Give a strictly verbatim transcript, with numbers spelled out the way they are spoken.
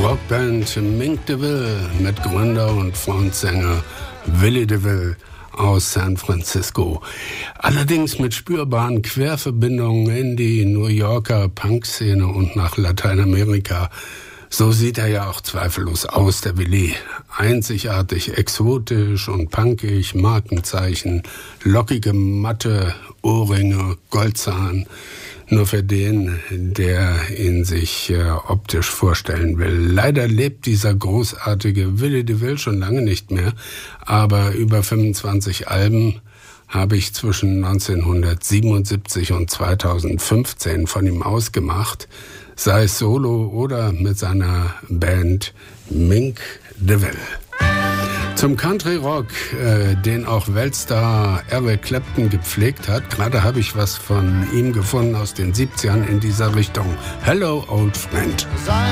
Rockband Mink DeVille mit Gründer und Frontsänger Willie DeVille aus San Francisco. Allerdings mit spürbaren Querverbindungen in die New Yorker Punk-Szene und nach Lateinamerika. So sieht er ja auch zweifellos aus, der Willie. Einzigartig, exotisch und punkig, Markenzeichen, lockige Matte, Ohrringe, Goldzahn. Nur für den, der ihn sich äh, optisch vorstellen will. Leider lebt dieser großartige Willie DeVille schon lange nicht mehr, aber über fünfundzwanzig Alben habe ich zwischen neunzehnhundertsiebenundsiebzig und zweitausendfünfzehn von ihm ausgemacht, sei es solo oder mit seiner Band Mink DeVille. Zum Country Rock, äh, den auch Weltstar Eric Clapton gepflegt hat. Gerade habe ich was von ihm gefunden aus den siebzigern in dieser Richtung. Hello, Old Friend.